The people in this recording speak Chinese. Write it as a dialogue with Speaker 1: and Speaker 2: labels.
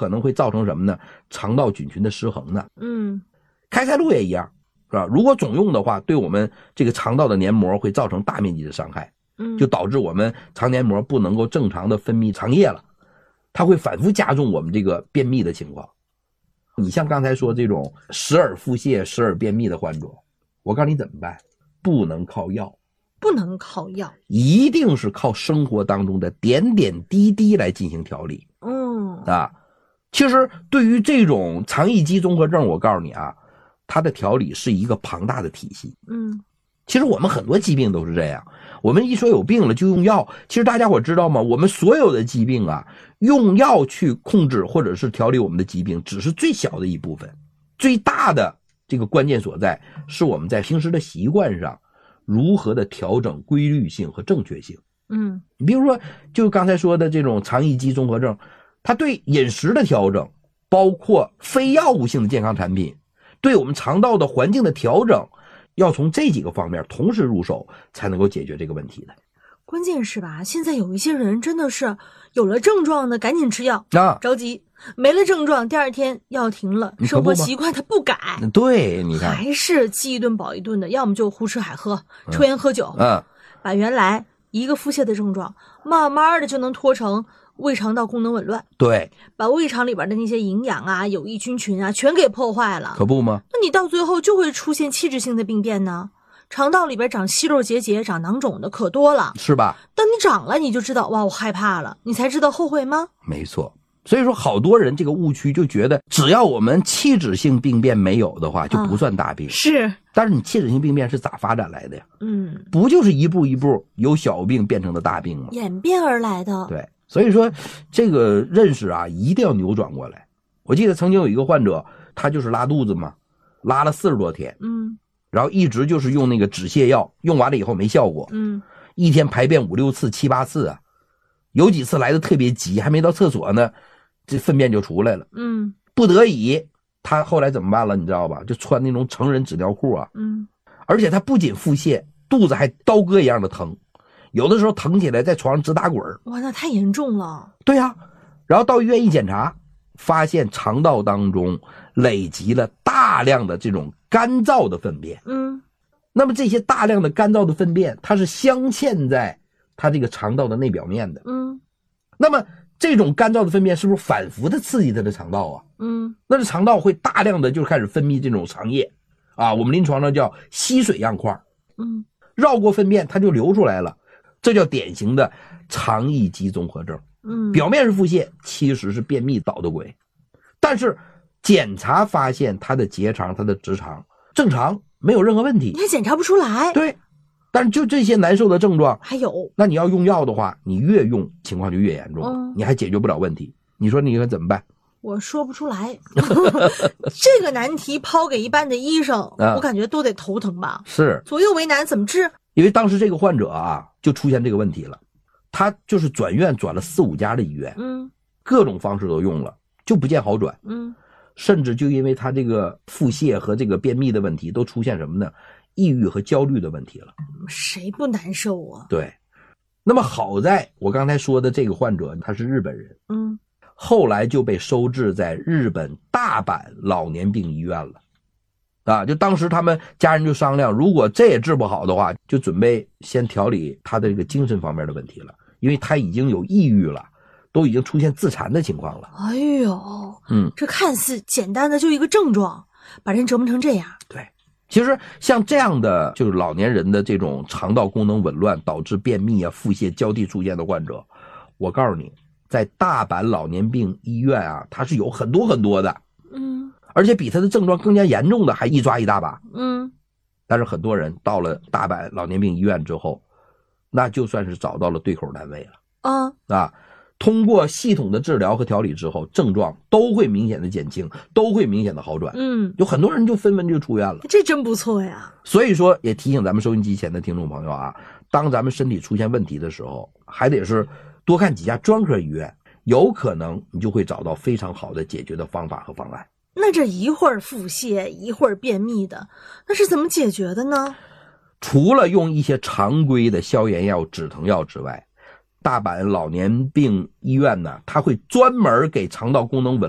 Speaker 1: 可能会造成什么呢？肠道菌群的失衡呢。开塞露也一样，是吧？如果总用的话，对我们这个肠道的黏膜会造成大面积的伤害，就导致我们肠黏膜不能够正常的分泌肠液了，它会反复加重我们这个便秘的情况。你像刚才说这种时而腹泻、时而便秘的患者，我告诉你怎么办？不能靠药，
Speaker 2: 不能靠药，
Speaker 1: 一定是靠生活当中的点点滴滴来进行调理。其实对于这种肠易激综合症，我告诉你啊，它的调理是一个庞大的体系。其实我们很多疾病都是这样，我们一说有病了就用药。其实大家伙知道吗？我们所有的疾病啊，用药去控制或者是调理我们的疾病，只是最小的一部分，最大的这个关键所在是我们在平时的习惯上如何的调整规律性和正确性。你比如说，就刚才说的这种肠易激综合症，它对饮食的调整，包括非药物性的健康产品，对我们肠道的环境的调整，要从这几个方面同时入手，才能够解决这个问题的。
Speaker 2: 关键是吧，现在有一些人真的是有了症状的赶紧吃药，着急，没了症状第二天药停了，生活习惯他不改，
Speaker 1: 对，你看
Speaker 2: 还是饥一顿饱一顿的，要么就胡吃海喝，抽烟喝酒，把原来一个腹泻的症状慢慢的就能拖成胃肠道功能紊乱，
Speaker 1: 对，
Speaker 2: 把胃肠里边的那些营养啊、有益菌群啊全给破坏了，
Speaker 1: 可不吗？
Speaker 2: 那你到最后就会出现器质性的病变呢。肠道里边长息肉结节、长囊肿的可多了，
Speaker 1: 是吧？
Speaker 2: 等你长了，你就知道，哇，我害怕了，你才知道后悔吗？
Speaker 1: 没错。所以说好多人这个误区就觉得，只要我们器质性病变没有的话，就不算大病。
Speaker 2: 是，
Speaker 1: 但是你器质性病变是咋发展来的呀？不就是一步一步由小病变成的大病吗？
Speaker 2: 演变而来的。
Speaker 1: 对，所以说这个认识啊，一定要扭转过来。我记得曾经有一个患者，他就是拉肚子嘛，拉了40多天，然后一直就是用那个止泻药，用完了以后没效果，一天排便5、6次、7、8次啊，有几次来的特别急，还没到厕所呢，这粪便就出来了，不得已，他后来怎么办了？你知道吧？就穿那种成人纸尿裤啊，而且他不仅腹泻，肚子还刀割一样的疼，有的时候疼起来在床上直打滚。
Speaker 2: 哇，那太严重了。
Speaker 1: 对啊，然后到医院一检查，发现肠道当中累积了大量的这种干燥的粪便。那么这些大量的干燥的粪便，它是镶嵌在它这个肠道的内表面的。那么这种干燥的粪便是不是反复的刺激它的肠道啊？那这肠道会大量的就开始分泌这种肠液啊，我们临床上叫吸水样块。绕过粪便它就流出来了，这叫典型的肠易激综合症。表面是腹泻，其实是便秘捣的鬼。但是检查发现他的结肠、他的直肠正常，没有任何问题，
Speaker 2: 你还检查不出来。
Speaker 1: 对，但是就这些难受的症状
Speaker 2: 还有，
Speaker 1: 那你要用药的话，你越用情况就越严重，你还解决不了问题。你说你该怎么办？
Speaker 2: 我说不出来。这个难题抛给一般的医生，我感觉都得头疼吧。
Speaker 1: 是，
Speaker 2: 左右为难，怎么治？
Speaker 1: 因为当时这个患者啊，就出现这个问题了，他就是转院转了4、5家的医院，各种方式都用了，就不见好转。甚至就因为他这个腹泻和这个便秘的问题，都出现什么呢？抑郁和焦虑的问题了。
Speaker 2: 谁不难受啊？
Speaker 1: 对。那么好在我刚才说的这个患者他是日本人，后来就被收治在日本大阪老年病医院了。就当时他们家人就商量，如果这也治不好的话，就准备先调理他的这个精神方面的问题了，因为他已经有抑郁了，都已经出现自残的情况了。
Speaker 2: 哎呦，这看似简单的就一个症状，把人折磨成这样。
Speaker 1: 对，其实像这样的就是老年人的这种肠道功能紊乱导致便秘啊、腹泻交替出现的患者，我告诉你，在大阪老年病医院啊，它是有很多很多的。而且比他的症状更加严重的还一抓一大把。但是很多人到了大阪老年病医院之后，那就算是找到了对口单位了。通过系统的治疗和调理之后，症状都会明显的减轻，都会明显的好转。有很多人就纷纷就出院了。
Speaker 2: 这真不错呀。
Speaker 1: 所以说也提醒咱们收音机前的听众朋友啊，当咱们身体出现问题的时候，还得是多看几家专科医院，有可能你就会找到非常好的解决的方法和方案。
Speaker 2: 那这一会儿腹泻一会儿便秘的，那是怎么解决的呢？
Speaker 1: 除了用一些常规的消炎药、止疼药之外，大阪老年病医院呢，它会专门给肠道功能紊